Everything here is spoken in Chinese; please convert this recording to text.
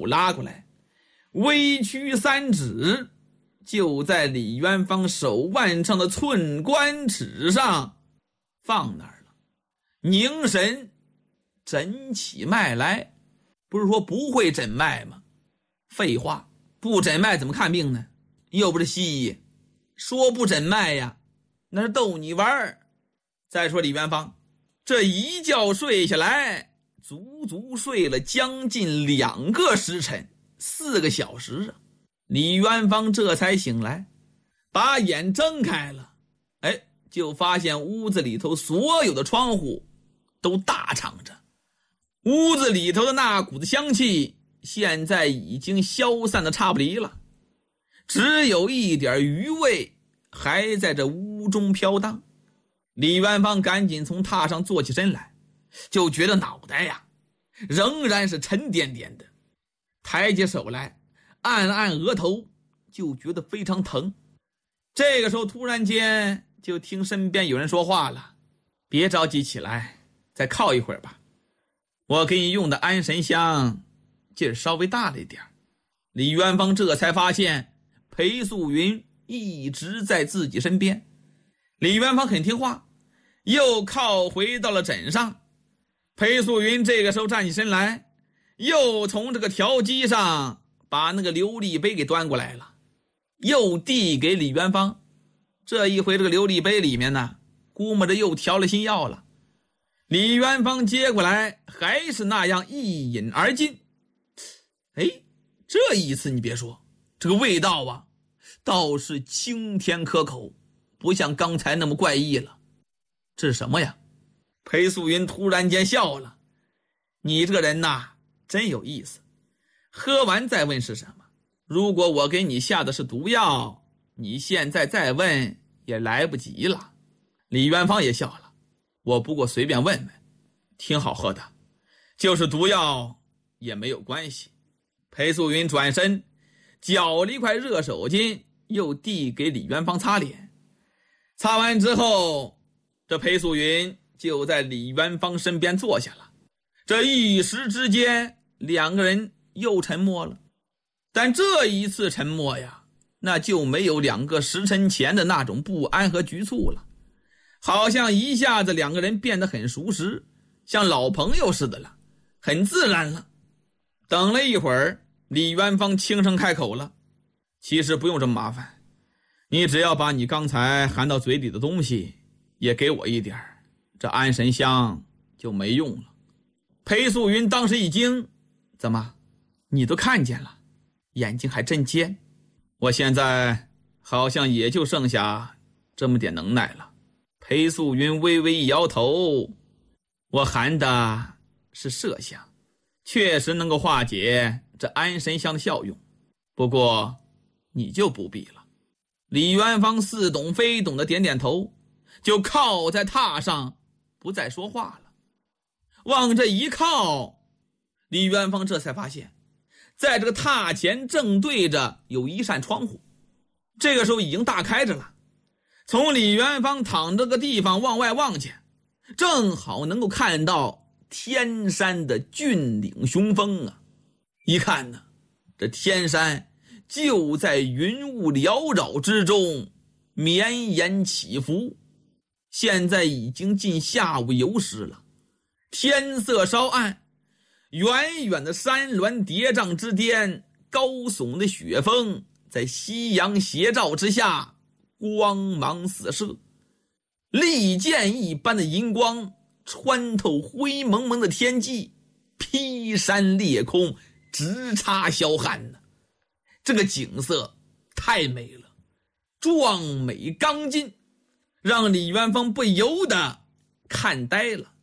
手拉过来，微曲3指，就在李元芳手腕上的寸关尺上放那儿了。凝神诊起脉来，不是说不会诊脉吗？废话，不诊脉怎么看病呢？又不是西医，说不诊脉呀，那是逗你玩儿。再说李元芳这一觉睡下来，足足睡了将近2个时辰，4个小时啊。李元芳这才醒来，把眼睁开了，就发现屋子里头所有的窗户都大敞着，屋子里头的那股子香气现在已经消散的差不离了，只有一点余味还在这屋中飘荡。李元芳赶紧从榻上坐起身来，就觉得脑袋呀仍然是沉甸甸的，抬起手来按了按额头，就觉得非常疼。这个时候突然间就听身边有人说话了：别着急起来，再靠一会儿吧，我给你用的安神香劲儿稍微大了一点。李元芳这才发现裴素云一直在自己身边。李元芳很听话，又靠回到了枕上。裴素云这个时候站起身来，又从这个调机上把那个琉璃杯给端过来了，又递给李元芳。这一回这个琉璃杯里面呢，估摸着又调了新药了。李元芳接过来，还是那样一饮而尽。这一次你别说，这个味道啊倒是清甜可口，不像刚才那么怪异了。这是什么呀？裴素云突然间笑了：你这个人呐真有意思，喝完再问是什么。如果我给你下的是毒药，你现在再问也来不及了。李元芳也笑了：我不过随便问问，挺好喝的，就是毒药也没有关系。裴素云转身搅了一块热手巾，又递给李元芳擦脸。擦完之后，这裴素云就在李元芳身边坐下了。这一时之间，两个人又沉默了。但这一次沉默呀，那就没有2个时辰前的那种不安和局促了，好像一下子两个人变得很熟识，像老朋友似的了，很自然了。等了一会儿，李元芳轻声开口了：其实不用这么麻烦，你只要把你刚才含到嘴里的东西也给我一点，这安神香就没用了。裴素云当时一惊：怎么，你都看见了？眼睛还真尖。我现在好像也就剩下这么点能耐了。裴素云微微一摇头：我含的是麝香，确实能够化解这安神香的效用，不过你就不必了。李元芳似懂非懂的点点头，就靠在榻上不再说话了。往这一靠，李元芳这才发现在这个榻前正对着有一扇窗户，这个时候已经大开着了。从李元芳躺着个地方往外望去，正好能够看到天山的峻岭雄峰啊！一看呢，这天山就在云雾缭绕之中绵延起伏。现在已经近下午酉时了，天色稍暗，远远的山峦叠嶂之间，高耸的雪峰在夕阳斜照之下光芒四射，利剑一般的银光穿透灰蒙蒙的天际，劈山裂空，直插霄汉呢。这个景色太美了，壮美刚劲，让李元芳不由得看呆了。